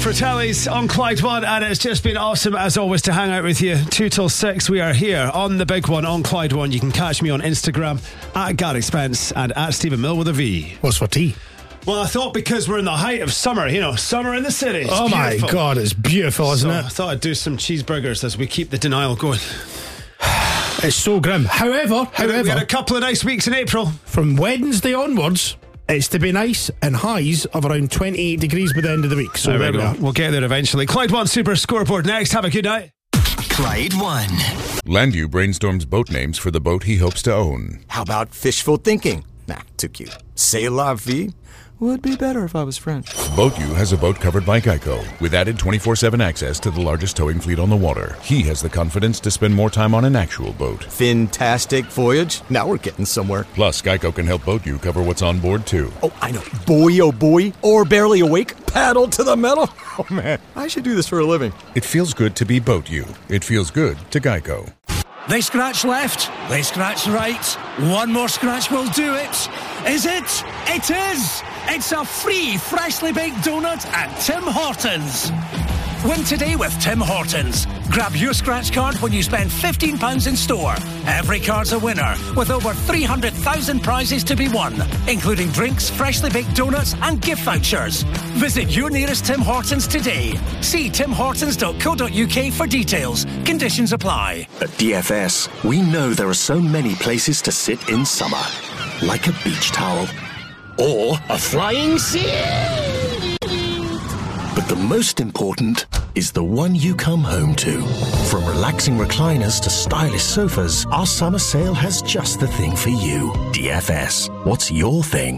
Fratellis on Clyde One, and it's just been awesome as always to hang out with you 2 till 6. We are here on the big one on Clyde One. You can catch me on Instagram at Gary Spence and at Stephen Mill with a V. What's for tea? Well, I thought because we're in the height of summer, summer in the city. It's beautiful. My God, it's beautiful, isn't it? I thought I'd do some cheeseburgers as we keep the denial going. It's so grim. However, we had a couple of nice weeks in April. From Wednesday onwards, it's to be nice and highs of around 28 degrees by the end of the week. So there we go. We'll get there eventually. Clyde One Super Scoreboard next. Have a good night. Clyde One. Landu brainstorms boat names for the boat he hopes to own. How about fishful thinking? Nah, too cute. C'est la vie would be better if I was French. BoatU has a boat covered by Geico, with added 24/7 access to the largest towing fleet on the water. He has the confidence to spend more time on an actual boat. Fantastic voyage. Now we're getting somewhere. Plus, Geico can help BoatU cover what's on board, too. Oh, I know. Boy, oh boy, or barely awake, paddle to the metal. Oh, man, I should do this for a living. It feels good to be BoatU. It feels good to Geico. They scratch left, they scratch right. One more scratch will do it. Is it? It is! It's a free freshly baked donut at Tim Hortons. Win today with Tim Hortons. Grab your scratch card when you spend £15 in store. Every card's a winner, with over 300,000 prizes to be won, including drinks, freshly baked donuts and gift vouchers. Visit your nearest Tim Hortons today. See timhortons.co.uk for details. Conditions apply. At DFS, we know there are so many places to sit in summer. Like a beach towel. Or a flying seal. But the most important is the one you come home to. From relaxing recliners to stylish sofas, our summer sale has just the thing for you. DFS, what's your thing?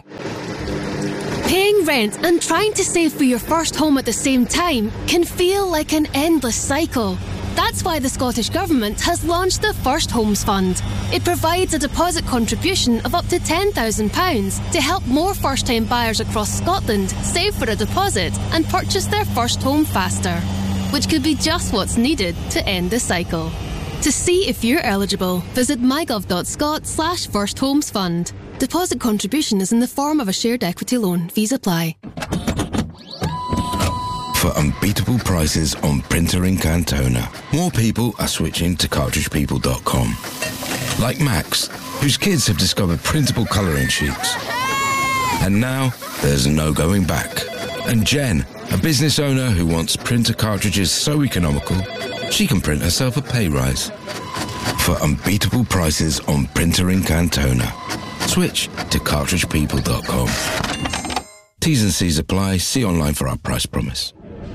Paying rent and trying to save for your first home at the same time can feel like an endless cycle. That's why the Scottish Government has launched the First Homes Fund. It provides a deposit contribution of up to £10,000 to help more first-time buyers across Scotland save for a deposit and purchase their first home faster, which could be just what's needed to end the cycle. To see if you're eligible, visit mygov.scot/First Homes Fund. Deposit contribution is in the form of a shared equity loan. Fees apply. For unbeatable prices on printer ink and toner, more people are switching to cartridgepeople.com. Like Max, whose kids have discovered printable colouring sheets. And now, there's no going back. And Jen, a business owner who wants printer cartridges so economical, she can print herself a pay rise. For unbeatable prices on printer ink and toner, switch to cartridgepeople.com. T's and C's apply. See online for our price promise.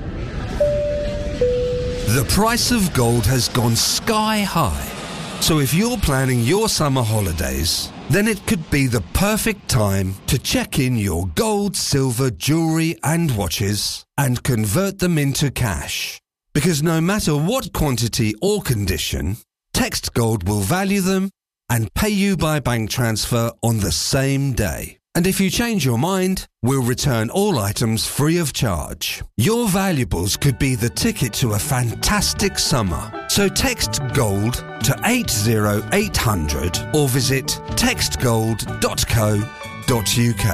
The price of gold has gone sky high. So if you're planning your summer holidays, then it could be the perfect time to check in your gold, silver, jewellery and watches and convert them into cash. Because no matter what quantity or condition, Text Gold will value them and pay you by bank transfer on the same day. And if you change your mind, we'll return all items free of charge. Your valuables could be the ticket to a fantastic summer. So text GOLD to 80800 or visit textgold.co.uk.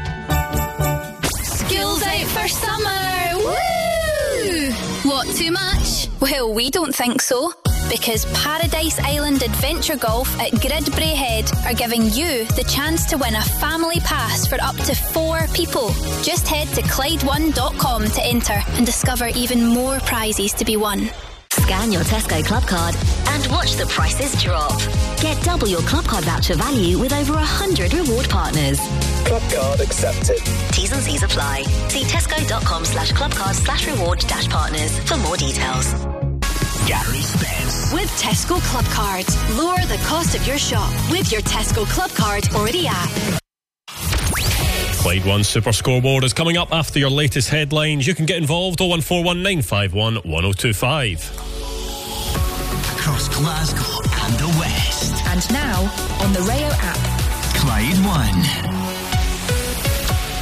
School's out for summer! Woo! What, too much? Well, we don't think so. Because Paradise Island Adventure Golf at Gridbury Head are giving you the chance to win a family pass for up to 4 people. Just head to Clyde1.com to enter and discover even more prizes to be won. Scan your Tesco Club Card and watch the prices drop. Get double your Club Card voucher value with over 100 reward partners. Club Card accepted. T's and C's apply. See tesco.com/clubcard/reward-partners for more details. Gary Spence. With Tesco Club Card. Lower the cost of your shop with your Tesco Club Card or the app. Clyde One Super Scoreboard is coming up after your latest headlines. You can get involved 01419511025. Across Glasgow and the West. And now on the Rayo app. Clyde One.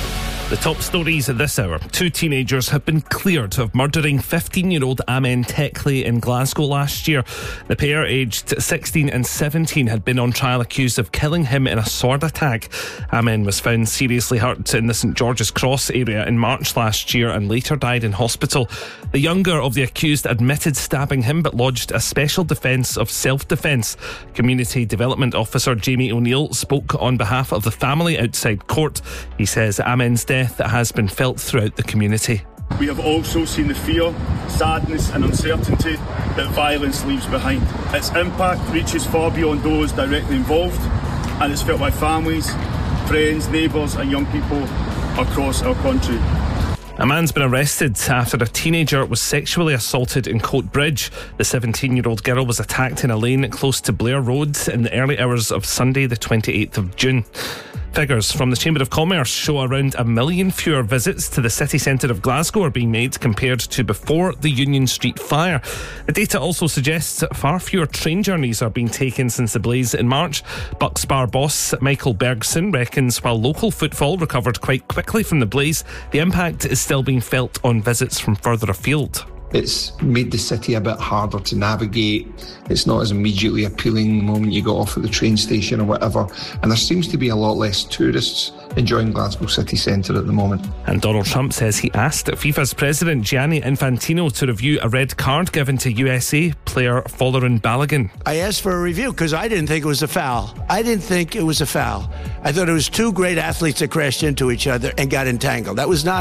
The top stories at this hour. 2 teenagers have been cleared of murdering 15-year-old Amen Teckley in Glasgow last year. The pair, aged 16 and 17, had been on trial accused of killing him in a sword attack. Amen was found seriously hurt in the St George's Cross area in March last year and later died in hospital. The younger of the accused admitted stabbing him but lodged a special defence of self-defence. Community Development Officer Jamie O'Neill spoke on behalf of the family outside court. He says Amen's death has been felt throughout the community. We have also seen the fear, sadness and uncertainty that violence leaves behind. Its impact reaches far beyond those directly involved, and it's felt by families, friends, neighbours and young people across our country. A man's been arrested after a teenager was sexually assaulted in Coatbridge. The 17-year-old girl was attacked in a lane close to Blair Road in the early hours of Sunday the 28th of June. Figures from the Chamber of Commerce show around 1 million fewer visits to the city centre of Glasgow are being made compared to before the Union Street fire. The data also suggests that far fewer train journeys are being taken since the blaze in March. Bucksbar boss Michael Bergson reckons while local footfall recovered quite quickly from the blaze, the impact is still being felt on visits from further afield. It's made the city a bit harder to navigate. It's not as immediately appealing the moment you go off at the train station or whatever. And there seems to be a lot less tourists enjoying Glasgow city centre at the moment. And Donald Trump says he asked FIFA's president Gianni Infantino to review a red card given to USA player Folarin Balogun. I asked for a review because I didn't think it was a foul. I thought it was two great athletes that crashed into each other and got entangled. That was not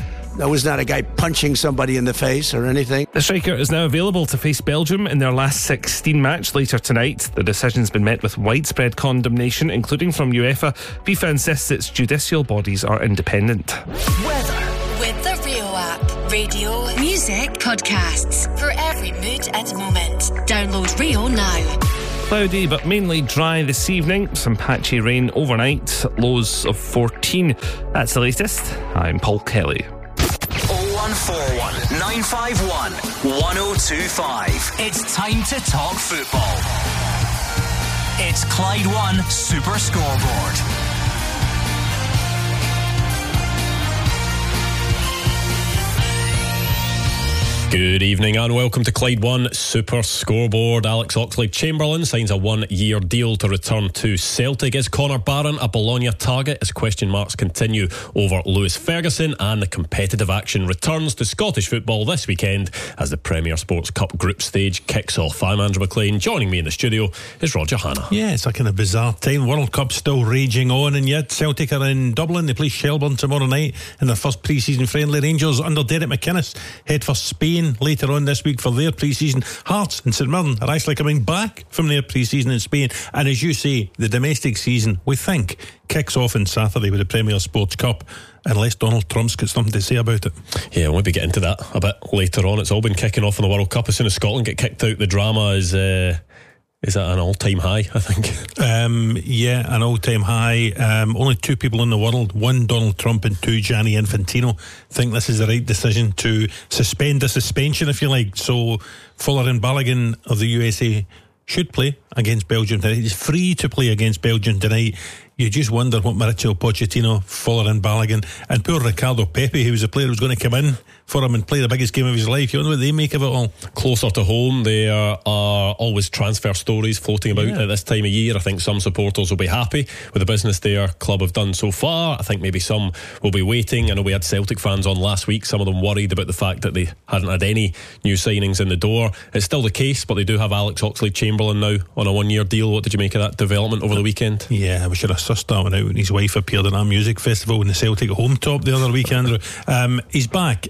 a guy punching somebody in the face or anything. The striker is now available to face Belgium in their last 16 match later tonight. The decision's been met with widespread condemnation, including from UEFA. FIFA insists its judicial bodies are independent. Weather with the Rio app. Radio, music, podcasts for every mood and moment. Download Rio now. Cloudy but mainly dry this evening. Some patchy rain overnight. Lows of 14. That's the latest. I'm Paul Kelly. 0141 951 1025. It's time to talk football. It's Clyde One Super Scoreboard. Good evening and welcome to Clyde One Super Scoreboard. Alex Oxlade-Chamberlain signs a 1-year deal to return to Celtic. Is Connor Barron a Bologna target as question marks continue over Lewis Ferguson? And the competitive action returns to Scottish football this weekend as the Premier Sports Cup group stage kicks off. I'm Andrew McLean. Joining me in the studio is Roger Hanna. Yeah, it's a kind of bizarre time. World Cup still raging on, and yet Celtic are in Dublin. They play Shelbourne tomorrow night in their first pre-season friendly. Rangers under Derek McInnes head for Spain later on this week for their pre-season. Hearts and St Mirren are actually coming back from their pre-season in Spain, and as you say, the domestic season, we think, kicks off on Saturday with the Premier Sports Cup, unless Donald Trump's got something to say about it. Yeah, we'll maybe get into that a bit later on. It's all been kicking off in the World Cup. As soon as Scotland get kicked out, the drama is at an all-time high, I think. Yeah, an all-time high. Only 2 people in the world, 1 Donald Trump and 2 Gianni Infantino, think this is the right decision to suspend the suspension, if you like. So Folarin Balogun of the USA should play against Belgium tonight. He's free to play against Belgium tonight. You just wonder what Mauricio Pochettino, Folarin Balogun, and poor Ricardo Pepe, who was a player who was going to come in for him and play the biggest game of his life. You wonder what they make of it all. Closer to home, there are always transfer stories floating about at this time of year. I think some supporters will be happy with the business their club have done so far. I think maybe some will be waiting. I know we had Celtic fans on last week, some of them worried about the fact that they hadn't had any new signings in the door. It's still the case, but they do have Alex Oxlade-Chamberlain now on a 1-year deal. What did you make of that development over the weekend? Yeah, we should have sussed that one out when his wife appeared in our music festival in the Celtic home top the other week, Andrew. He's back.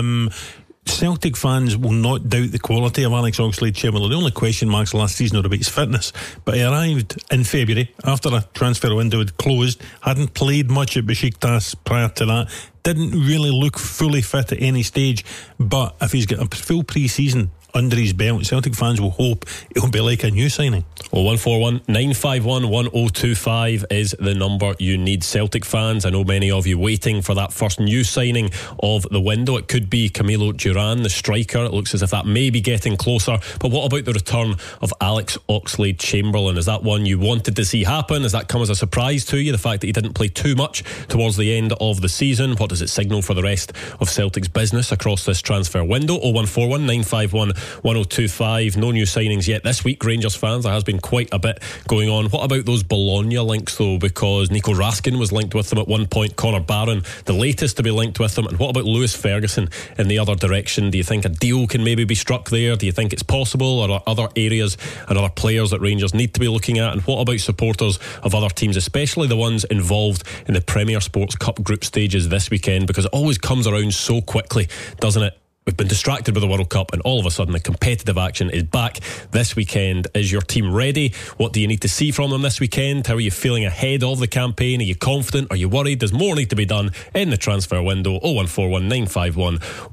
Celtic fans will not doubt the quality of Alex Oxlade-Chamberlain. The only question marks last season were about his fitness, but he arrived in February after a transfer window had closed, hadn't played much at Besiktas prior to that, didn't really look fully fit at any stage, but if he's got a full pre-season under his belt, Celtic fans will hope it'll be like a new signing. 0141 951 1025 is the number you need. Celtic fans, I know many of you waiting for that first new signing of the window. It could be Camilo Duran, the striker. It looks as if that may be getting closer. But what about the return of Alex Oxlade-Chamberlain? Is that one you wanted to see happen? Has that come as a surprise to you, the fact that he didn't play too much towards the end of the season? What does it signal for the rest of Celtic's business across this transfer window? 0141 951 1025. No new signings yet this week, Rangers fans. There has been quite a bit going on. What about those Bologna links though? Because Nico Raskin was linked with them at one point, Connor Barron the latest to be linked with them. And what about Lewis Ferguson in the other direction? Do you think a deal can maybe be struck there? Do you think it's possible? Or are other areas and other players that Rangers need to be looking at? And what about supporters of other teams, especially the ones involved in the Premier Sports Cup group stages this weekend? Because it always comes around so quickly, doesn't it? We've been distracted with the World Cup and all of a sudden the competitive action is back this weekend. Is your team ready? What do you need to see from them this weekend? How are you feeling ahead of the campaign? Are you confident? Are you worried? Does more need to be done in the transfer window? 0141 951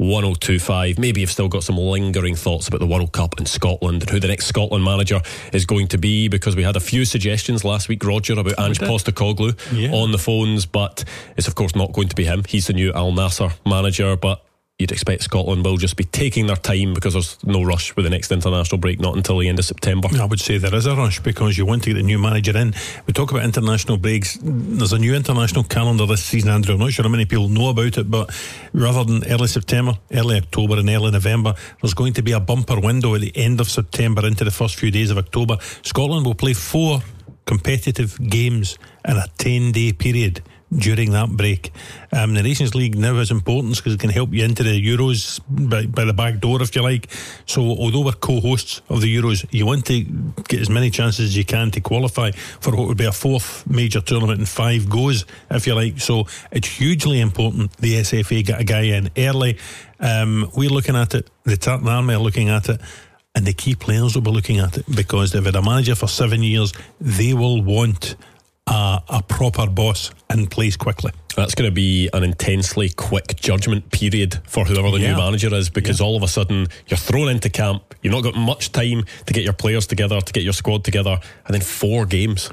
1025. Maybe you've still got some lingering thoughts about the World Cup in Scotland and who the next Scotland manager is going to be, because we had a few suggestions last week, Roger, about Ange Postecoglou on the phones, but it's of course not going to be him. He's the new Al Nassr manager, but you'd expect Scotland will just be taking their time because there's no rush with the next international break, not until the end of September. I would say there is a rush because you want to get the new manager in. We talk about international breaks. There's a new international calendar this season, Andrew. I'm not sure how many people know about it, but rather than early September, early October and early November, there's going to be a bumper window at the end of September into the first few days of October. Scotland will play 4 competitive games in a 10-day period during that break. The Nations League now has importance because it can help you into the Euros by the back door, if you like. So although we're co-hosts of the Euros, you want to get as many chances as you can to qualify for what would be a 4th major tournament in 5 goes, if you like. So it's hugely important the SFA get a guy in early. We're looking at it, the Tartan Army are looking at it, and the key players will be looking at it, because they've had a manager for 7 years. They will want a proper boss in place quickly. That's going to be an intensely quick judgment period for whoever the new manager is, because all of a sudden you're thrown into camp, you've not got much time to get your players together, to get your squad together, and then 4 games.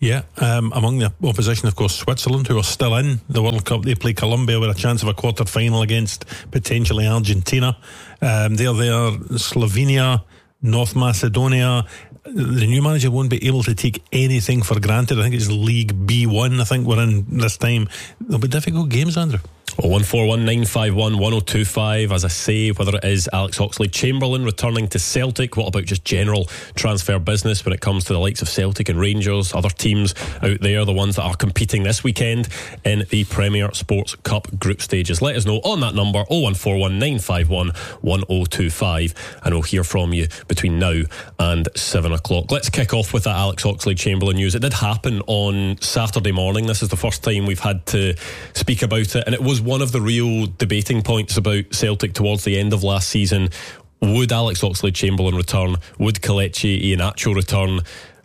Among the opposition, of course, Switzerland, who are still in the World Cup. They play Colombia with a chance of a quarter final against potentially Argentina. They're there. Slovenia, North Macedonia. The new manager won't be able to take anything for granted. I think it's League B1 I think we're in this time. There'll be difficult games, Andrew. 0141 951 1025. As I say, whether it is Alex Oxlade-Chamberlain returning to Celtic, what about just general transfer business when it comes to the likes of Celtic and Rangers, other teams out there, the ones that are competing this weekend in the Premier Sports Cup group stages? Let us know on that number, 0141 951 1025, and we'll hear from you between now and 7 o'clock. Let's kick off with that Alex Oxlade-Chamberlain news. It did happen on Saturday morning. This is the first time we've had to speak about it, and it was one of the real debating points about Celtic towards the end of last season. Would Alex Oxlade-Chamberlain return? Would Kelechi Iheanacho return?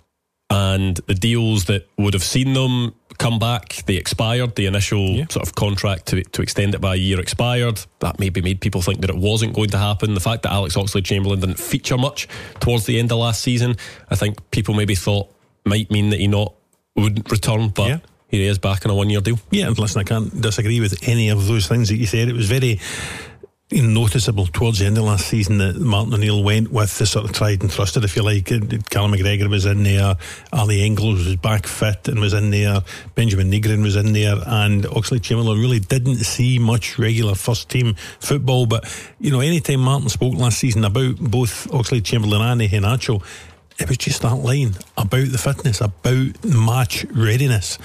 And the deals that would have seen them come back, they expired. The initial sort of contract to extend it by a year expired. That maybe made people think that it wasn't going to happen. The fact that Alex Oxlade-Chamberlain didn't feature much towards the end of last season, I think people maybe thought might mean that he wouldn't return, but here he is back on a 1-year deal. Yeah, and listen, I can't disagree with any of those things that you said. It was very noticeable towards the end of last season that Martin O'Neill went with the sort of tried and trusted, if you like. Callum McGregor was in there, Ali Engels was back fit and was in there, Benjamin Nigren was in there, and Oxlade-Chamberlain really didn't see much regular first team football. But anytime Martin spoke last season about both Oxlade-Chamberlain and Iheanacho, it was just that line about the fitness, about match readiness.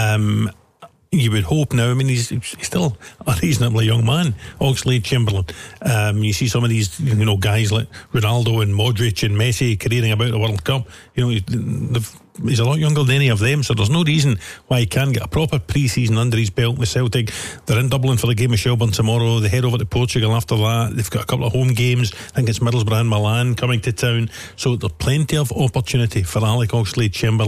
You would hope now, he's still a reasonably young man, Oxlade-Chamberlain. You see some of these guys like Ronaldo and Modric and Messi careering about the World Cup. He's a lot younger than any of them, so there's no reason why he can't get a proper pre-season under his belt with Celtic. They're in Dublin for the game of Shelburne tomorrow. They head over to Portugal after that. They've got a couple of home games. I think it's Middlesbrough and Milan coming to town. So there's plenty of opportunity for Alex Oxlade-Chamberlain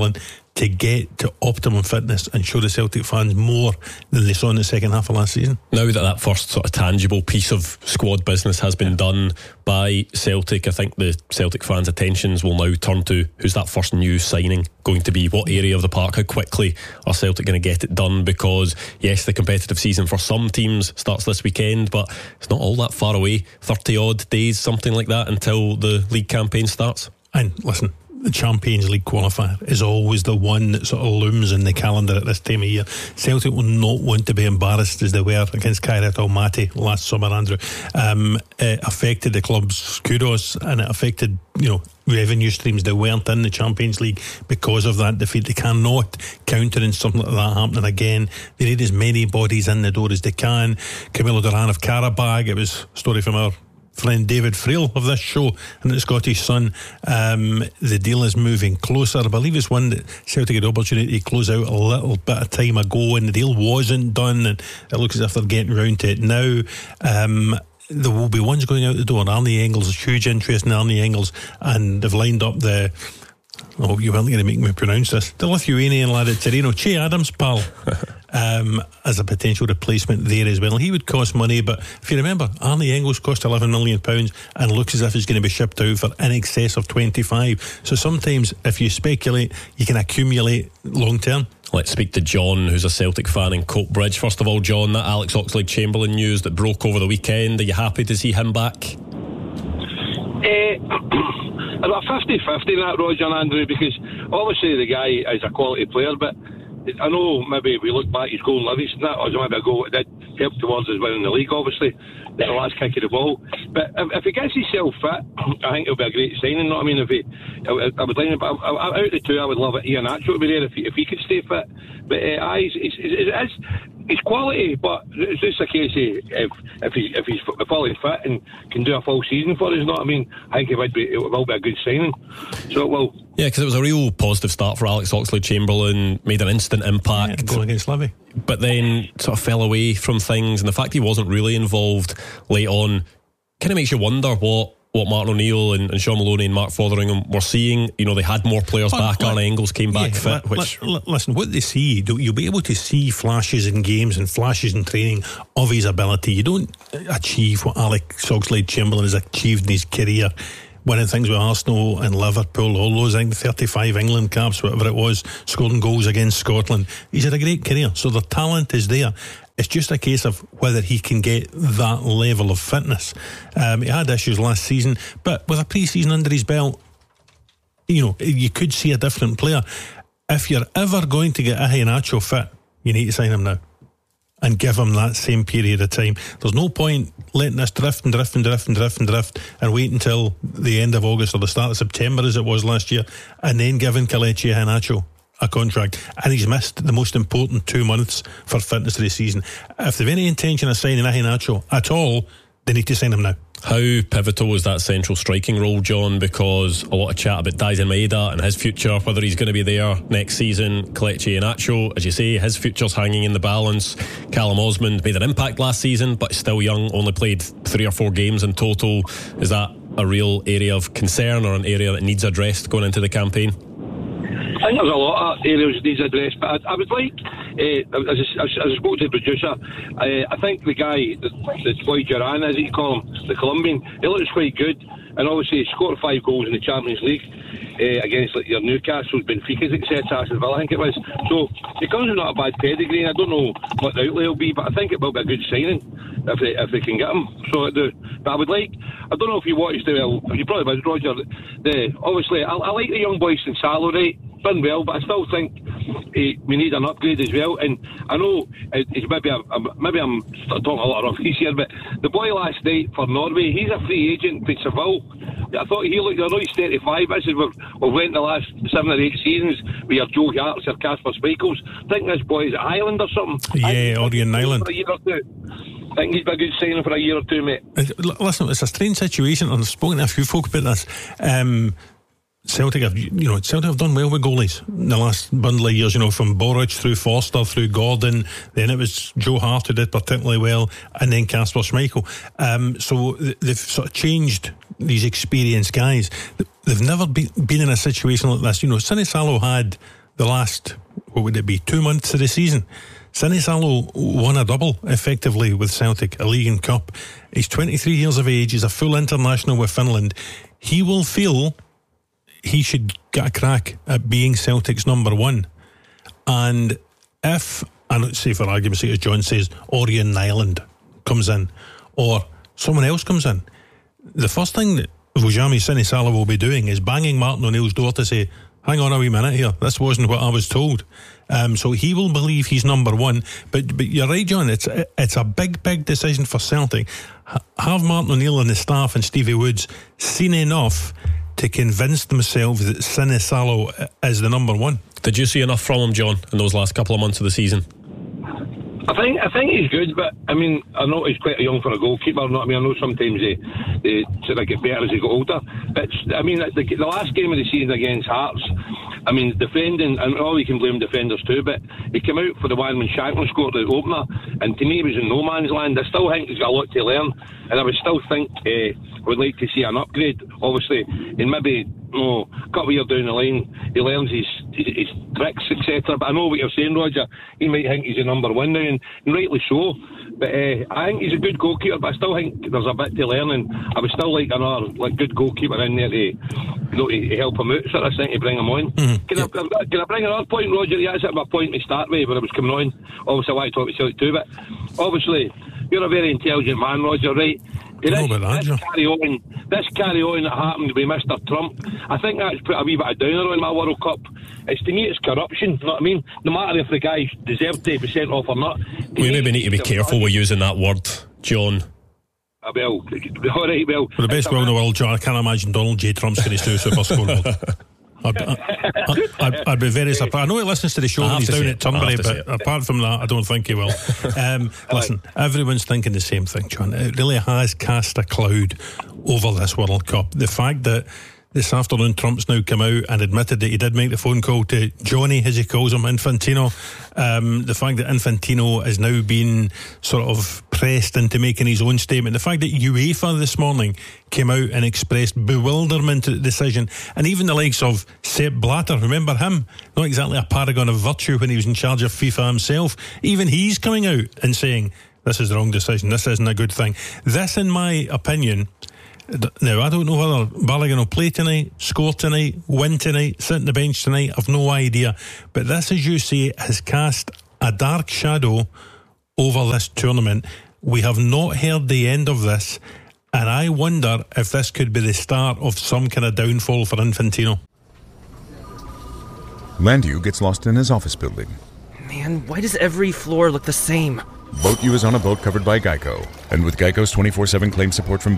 to get to optimum fitness and show the Celtic fans more than they saw in the second half of last season. Now that first sort of tangible piece of squad business has been done by Celtic, I think the Celtic fans' attentions will now turn to who's that first new signing going to be, what area of the park, how quickly are Celtic going to get it done, because yes, the competitive season for some teams starts this weekend, but it's not all that far away, 30 odd days, something like that, until the league campaign starts. And listen, the Champions League qualifier is always the one that sort of looms in the calendar at this time of year. Celtic will not want to be embarrassed as they were against Kairat Almaty last summer, Andrew. It affected the club's kudos, and it affected, revenue streams that weren't in the Champions League because of that defeat. They cannot counter in something like that happening again. They need as many bodies in the door as they can. Camilo Duran of Karabag, it was a story from our friend David Frail of this show and the Scottish Sun. The deal is moving closer. I believe it's one that Celtic had the opportunity to close out a little bit of time ago, and the deal wasn't done, and it looks as if they're getting round to it now. There will be ones going out the door. Arnie Engels, a huge interest in Arnie Engels, and they've lined up the you weren't going to make me pronounce this, the Lithuanian lad at Torino, Che Adams, pal, as a potential replacement there as well. He would cost money, but if you remember, Arnie Engels cost £11 million and looks as if he's going to be shipped out for in excess of 25. So sometimes if you speculate, you can accumulate long term. Let's speak to John, who's a Celtic fan in Coatbridge. First of all, John, that Alex Oxlade-Chamberlain news that broke over the weekend, are you happy to see him back? About 50-50 in that, Roger and Andrew, because obviously the guy is a quality player, but I know maybe we look back, his goal in Livingston, that was maybe a goal that did help towards us winning the league, obviously, the last kick of the ball. But if he gets himself fit, I think it'll be a great signing. Know what I mean? I would like, out of the two, I would love it. Iheanacho to be there if he could stay fit. But it's quality, but it's just a case of if he's fully fit and can do a full season for us. You know what I mean? I think it will be a good signing. So it will. Yeah, because it was a real positive start for Alex Oxlade-Chamberlain, made an instant impact. Goal against Livy. But then sort of fell away from things, and the fact he wasn't really involved late on kind of makes you wonder what Martin O'Neill and Sean Maloney and Mark Fotheringham were seeing. They had more players back. Arnie Engels came back fit. Listen, what they see, you'll be able to see flashes in games and flashes in training of his ability. You don't achieve what Alex Oxlade-Chamberlain has achieved in his career, winning things with Arsenal and Liverpool, all those, I think 35 England caps, whatever it was, scoring goals against Scotland. He's had a great career, so the talent is there. It's just a case of whether he can get that level of fitness. He had issues last season, but with a pre-season under his belt, you could see a different player. If you're ever going to get Iheanacho fit, you need to sign him now and give him that same period of time. There's no point letting this drift and wait until the end of August or the start of September, as it was last year, and then giving Kelechi Iheanacho a contract, and he's missed the most important 2 months for fitness of the season. If they've any intention of signing Iheanacho at all, they need to sign him now. How pivotal was that central striking role, John? Because a lot of chat about Daizen Maeda and his future, whether he's going to be there next season. Kelechi Iheanacho, as you say, his future's hanging in the balance. Callum Osmond made an impact last season, but still young, only played 3 or 4 games in total. Is that a real area of concern, or an area that needs addressed going into the campaign? I think there's a lot of areas that needs addressed, but I would like, as I spoke to the producer, I think the guy, the Floyd Duran, as you call him, the Colombian, he looks quite good, and obviously he scored 5 goals in the Champions League against your Newcastle, Benfica, etc. Aston Villa, I think it was. So he comes with not a bad pedigree, and I don't know what the outlay will be, but I think it will be a good signing if they can get him. So I do. But I would like, I don't know if you watched you probably did, Roger, obviously I like the young boys in Salo, right? Done well, but I still think we need an upgrade as well. And I know it's maybe I'm talking a lot of rubbish here, but the boy last night for Norway, he's a free agent for Seville. I thought he looked, I know he's 35. I said we've went the last 7 or 8 seasons with your Joe Hart's or Casper Schmeichels. I think this boy is at Ireland or something. Yeah, Orient Island. For a year or two. I think he's been a good signing for a year or two, mate. Listen, it's a strange situation, and I've spoken to a few folk about this. Celtic have done well with goalies in the last bundle of years, from Boric through Foster through Gordon, then it was Joe Hart who did particularly well, and then Casper Schmeichel. So they've sort of changed these experienced guys. They've never been in a situation like this. Sonny Salo had the last, what would it be, 2 months of the season. Sinisalo won a double, effectively, with Celtic, a league and cup. He's 23 years of age, he's a full international with Finland. He will feel he should get a crack at being Celtic's number one. And if, and say for argument's sake, as John says, Orion Nyland comes in, or someone else comes in, the first thing that Vujami Sinisalo will be doing is banging Martin O'Neill's door to say, hang on a wee minute here, this wasn't what I was told. So he will believe he's number one. But you're right, John, it's a big decision for Celtic. Have Martin O'Neill and the staff and Stevie Woods seen enough to convince themselves that Sinisalo is the number one? Did you see enough from him, John, in those last couple of months of the season? I think he's good, but I mean, I know he's quite young for a goalkeeper. I know sometimes they sort of get better as they get older. But I mean, the last game of the season against Hearts, I mean, defending, and all you can blame defenders too, but he came out for the one when Shankland scored the opener, and to me he was in no man's land. I still think he's got a lot to learn, and I would still think would like to see an upgrade, obviously, and maybe a couple of years down the line he learns his tricks, etc. But I know what you're saying, Roger. He might think he's the number one now, and rightly so. But I think he's a good goalkeeper, but I still think there's a bit to learn, and I would still like another good goalkeeper in there to help him out, sort of thing, to bring him on. Mm-hmm. Can I bring another point, Roger? Yeah, that's my point to start with when I was coming on. Obviously, I want to talk about Celtic too, but obviously you're a very intelligent man, Roger, right? This carry on that happened with Mr. Trump, I think that's put a wee bit of downer on my World Cup. To me, it's corruption, you know what I mean? No matter if the guy deserved to be sent off or not. We maybe need to be careful with using that word, John. Well, alright, well. For the best will in the world, John, I can't imagine Donald J. Trump's going to do Super Scoreboard. I'd be very surprised. I know he listens to the show when he's down at Turnberry, but apart from that, I don't think he will. Listen, everyone's thinking the same thing, John. It really has cast a cloud over this World Cup. The fact that this afternoon Trump's now come out and admitted that he did make the phone call to Johnny, as he calls him, Infantino. The fact that Infantino is now being sort of pressed into making his own statement. The fact that UEFA this morning came out and expressed bewilderment at the decision. And even the likes of Sepp Blatter, remember him? Not exactly a paragon of virtue when he was in charge of FIFA himself. Even he's coming out and saying, this is the wrong decision, this isn't a good thing. This, in my opinion... Now, I don't know whether Balogun will play tonight, score tonight, win tonight, sit on the bench tonight. I've no idea. But this, as you say, has cast a dark shadow over this tournament. We have not heard the end of this, and I wonder if this could be the start of some kind of downfall for Infantino. Landew gets lost in his office building. Man, why does every floor look the same? Boat U is on a boat covered by Geico. And with Geico's 24/7 claim support from